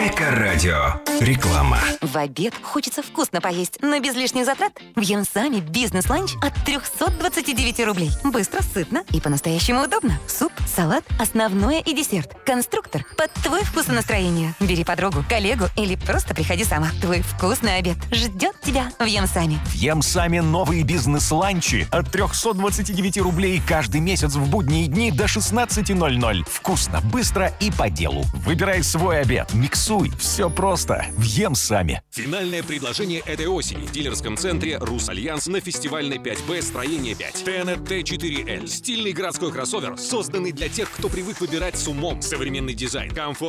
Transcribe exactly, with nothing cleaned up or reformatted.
Эко-радио. Реклама. В обед хочется вкусно поесть, но без лишних затрат. В Ямсаме бизнес-ланч от триста двадцать девять рублей. Быстро, сытно и по-настоящему удобно. Суп, салат, основное и десерт. Конструктор под твой вкус и настроение. Бери подругу, коллегу или просто приходи сама. Твой вкусный обед ждет тебя в Ямсаме. В Ямсаме новые бизнес-ланчи от триста двадцать девять рублей каждый месяц в будние дни до шестнадцати ноль-ноль. Вкусно, быстро и по делу. Выбирай свой обед, миксуй. Все просто. В Ямсаме. Финальное предложение этой осени в дилерском центре «Русальянс» на фестивальной пять бэ «Строение пять». Тенет тэ четыре эль. Стильный городской кроссовер, созданный для тех, кто привык выбирать с умом. Современный дизайн, комфорт